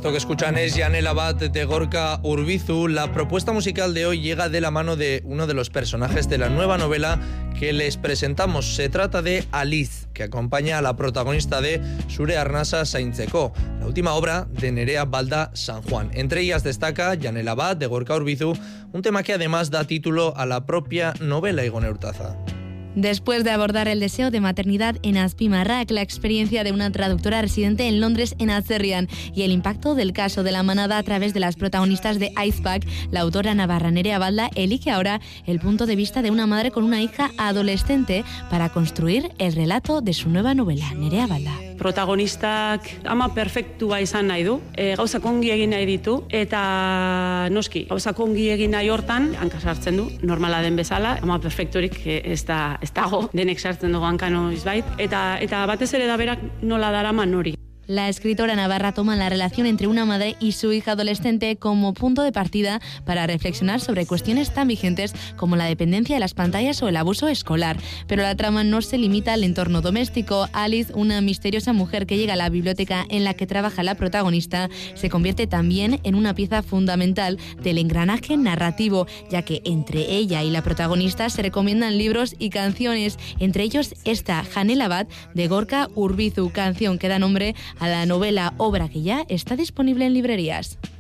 Esto que escuchan es Janel Abad de Gorka Urbizu. La propuesta musical de hoy llega de la mano de uno de los personajes de la nueva novela que les presentamos. Se trata de Aliz, que acompaña a la protagonista de Zure Arnasa Zaintzeko, la última obra de Nerea Balda San Juan. Entre ellas destaca Janel Abad de Gorka Urbizu, un tema que además da título a la propia novela, Igone Urtaza. Después de abordar el deseo de maternidad en Azpimarrak, la experiencia de una traductora residente en Londres en Atzerrian y el impacto del caso de la manada a través de las protagonistas de Icepack, la autora navarra Nerea Balda elige ahora el punto de vista de una madre con una hija adolescente para construir el relato de su nueva novela. Nerea Balda. Protagonistak ama perfektua izan nahi du, gauzak ongi egin nahi ditu, eta noski, gauzak ongi egin nahi hortan, hanka sartzen du, normala den bezala, ama perfekturik ez dago, denek sartzen dugu hanka noizbait, eta batez ere da berak nola daraman hori. La escritora navarra toma la relación entre una madre y su hija adolescente como punto de partida para reflexionar sobre cuestiones tan vigentes como la dependencia de las pantallas o el abuso escolar. Pero la trama no se limita al entorno doméstico. Alice, una misteriosa mujer que llega a la biblioteca en la que trabaja la protagonista, se convierte también en una pieza fundamental del engranaje narrativo, ya que entre ella y la protagonista se recomiendan libros y canciones, entre ellos esta, Janel Abad de Gorka Urbizu, canción que da nombre a la novela, obra que ya está disponible en librerías.